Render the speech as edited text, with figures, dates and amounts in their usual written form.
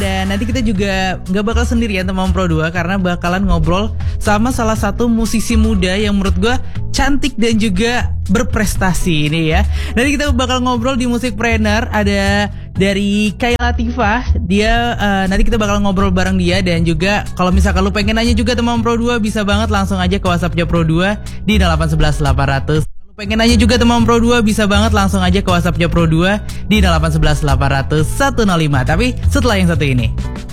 Dan nanti kita juga nggak bakal sendirian teman Pro 2, karena bakalan ngobrol sama salah satu musisi muda yang menurut gue cantik dan juga berprestasi ini ya. Nanti kita bakal ngobrol di Musikpreneur, ada dari Kaya Latifah. Dia nanti kita bakal ngobrol bareng dia. Dan juga kalau misalkan lu pengen nanya juga teman Pro 2, bisa banget langsung aja ke WhatsAppnya Pro 2 di 811 800. Pengen nanya juga teman Pro 2, bisa banget langsung aja ke WhatsAppnya Pro 2 di 811 800 105. Tapi setelah yang satu ini.